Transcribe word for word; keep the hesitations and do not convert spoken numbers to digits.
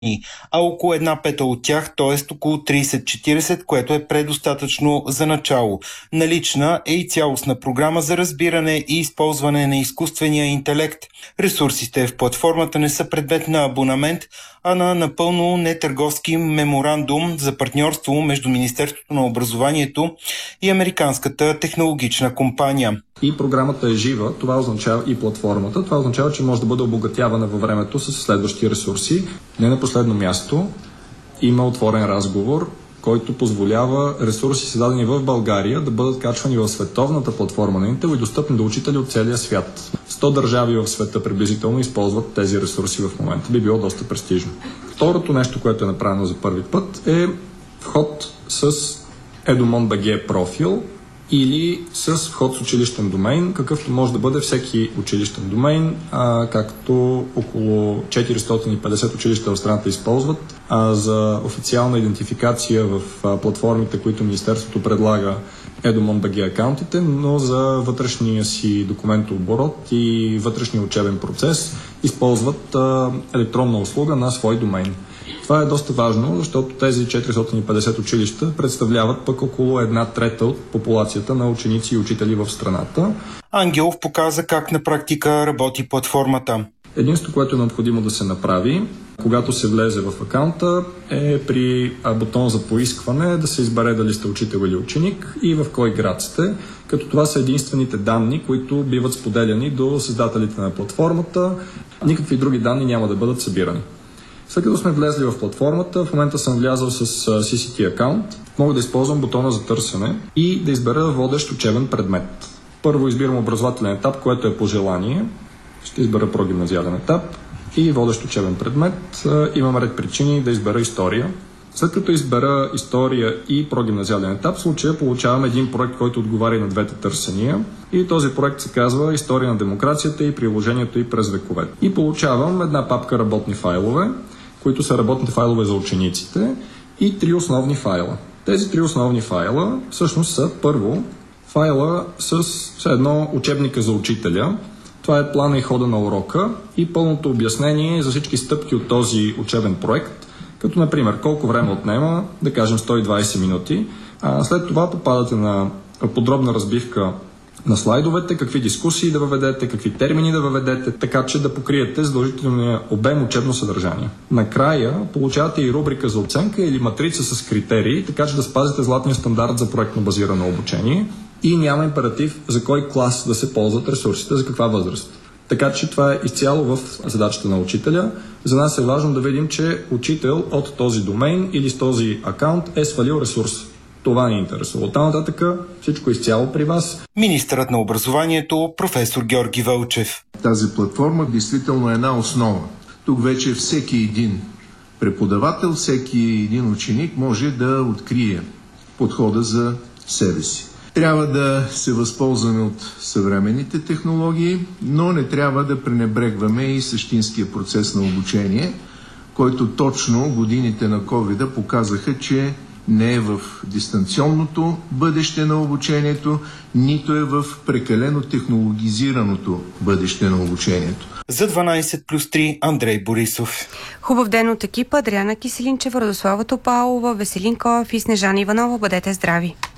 а около една пета от тях, т.е. около трийсет-четирийсет, което е предостатъчно за начало. Налична е и цялостна програма за разбиране и използване на изкуствения интелект. Ресурсите в платформата не са предмет на абонамент, а на напълно нетърговски меморандум за партньорство между Министерството на образованието и американската технологична компания. И програмата е жива, това означава и платформата, това означава, че може да бъде обогатявана във времето с следващи ресурси. Не на последно място има отворен разговор, който позволява ресурси, създадени в България, да бъдат качвани в световната платформа на Intel и достъпни до учители от целия свят. сто държави в света приблизително използват тези ресурси в момента. Би било доста престижно. Второто нещо, което е направено за първи път, е вход с Edumon.bg профил или с вход с училищен домейн, какъвто може да бъде всеки училищен домейн, а, както около четиристотин и петдесет училища в страната използват. А за официална идентификация в а, платформите, които Министерството предлага, Edumon.bg акаунтите, но за вътрешния си документооборот и вътрешния учебен процес използват а, електронна услуга на свой домейн. Това е доста важно, защото тези четиристотин и петдесет училища представляват пък около една трета от популацията на ученици и учители в страната. Ангелов показа как на практика работи платформата. Единството, което е необходимо да се направи, когато се влезе в акаунта, е при бутон за поискване да се избере дали сте учител или ученик и в кой град сте, като това са единствените данни, които биват споделяни до създателите на платформата. Никакви други данни няма да бъдат събирани. След като сме влезли в платформата, в момента съм влязал с си си ти акаунт, мога да използвам бутона за търсене и да избера водещ учебен предмет. Първо избирам образователен етап, което е по желание. Ще избера прогимназиален етап и водещ учебен предмет. Имам ред причини да избера история. След като избера история и прогимназиален етап, в случая получавам един проект, който отговаря на двете търсения. И този проект се казва История на демокрацията и приложението й през вековете. И получавам една папка работни файлове, които са работните файлове за учениците, и три основни файла. Тези три основни файла всъщност са първо файла с едно учебника за учителя. Това е плана и хода на урока и пълното обяснение за всички стъпки от този учебен проект, като например колко време отнема, да кажем сто и двайсет минути. А след това попадате на подробна разбивка на слайдовете, какви дискусии да въведете, какви термини да въведете, така че да покриете задължителния обем учебно съдържание. Накрая получавате и рубрика за оценка или матрица с критерии, така че да спазите златния стандарт за проектно базирано обучение и няма императив за кой клас да се ползват ресурсите, за каква възраст. Така че това е изцяло в задачата на учителя. За нас е важно да видим, че учител от този домейн или с този акаунт е свалил ресурс. Това ни интересува. Оттам нататък всичко е изцяло при вас. Министърът на образованието, професор Георги Вълчев. Тази платформа действително е една основа. Тук вече всеки един преподавател, всеки един ученик може да открие подхода за себе си. Трябва да се възползваме от съвременните технологии, но не трябва да пренебрегваме и същинския процес на обучение, който точно годините на ковида показаха, че не е в дистанционното бъдеще на обучението, нито е в прекалено технологизираното бъдеще на обучението. За дванайсет плюс три Андрей Борисов. Хубав ден от екипа Адриана Киселинчева, Радослава Топалова, Веселин Коев и Снежана Иванова. Бъдете здрави!